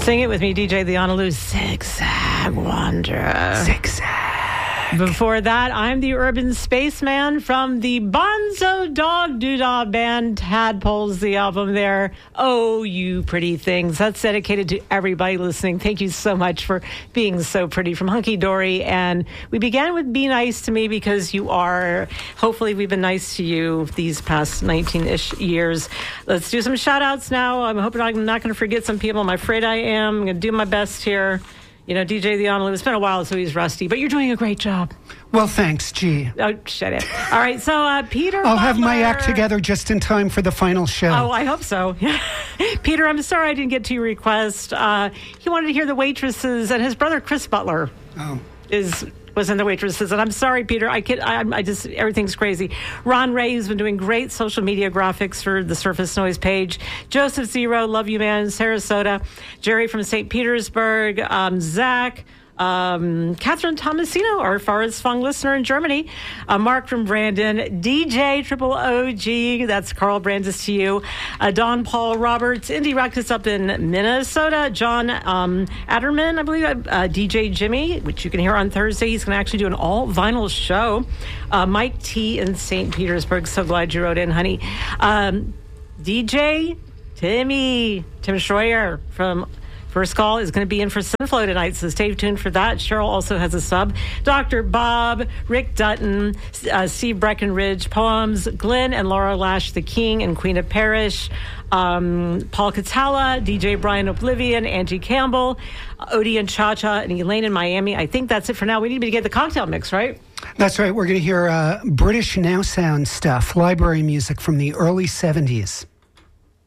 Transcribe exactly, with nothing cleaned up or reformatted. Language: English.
Sing it with me, D J the Honolulu Zigzag Wanderer. Zigzag. Before that, I'm the Urban Spaceman from the Bonzo Dog Doodah Band, Tadpoles, the album there. Oh, you pretty things. That's dedicated to everybody listening. Thank you so much for being so pretty from Hunky Dory. And we began with Be Nice to Me because you are. Hopefully, we've been nice to you these past nineteen-ish years. Let's do some shout-outs now. I'm hoping I'm not going to forget some people. I'm afraid I am. I'm going to do my best here. You know, D J the Honolulu, it's been a while, so he's rusty, but you're doing a great job. Well, thanks, G. Oh, shut it. All right, so uh, Peter I'll Butler. have my act together just in time for the final show. Oh, I hope so. Peter, I'm sorry I didn't get to your request. Uh, he wanted to hear The Waitresses, and his brother, Chris Butler, oh. is... was in The Waitresses. And I'm sorry, Peter. I kid, I, I just, everything's crazy. Ron Ray, who's been doing great social media graphics for the Surface Noise page. Joseph Zero, love you, man. Sarasota. Jerry from Saint Petersburg. Um, Zach. Um, Catherine Tomasino, our Forest Fung listener in Germany. Uh, Mark from Brandon. D J Triple O G, that's Carl Brandis to you. Uh, Don Paul Roberts. Indie Ruckus up in Minnesota. John um, Adderman, I believe. Uh, D J Jimmy, which you can hear on Thursday. He's going to actually do an all-vinyl show. Uh, Mike T in Saint Petersburg. So glad you wrote in, honey. Um, D J Timmy, Tim Schroyer from... First Call is going to be in for Sunflow tonight, so stay tuned for that. Cheryl also has a sub. Doctor Bob, Rick Dutton, uh, Steve Breckenridge, Poems, Glenn and Laura Lash, the King and Queen of Parish, um, Paul Catala, D J Brian Oblivion, Angie Campbell, Odie and Cha-Cha, and Elaine in Miami. I think that's it for now. We need to get the cocktail mix, right? That's right. We're going to hear uh, British Now Sound stuff, library music from the early seventies.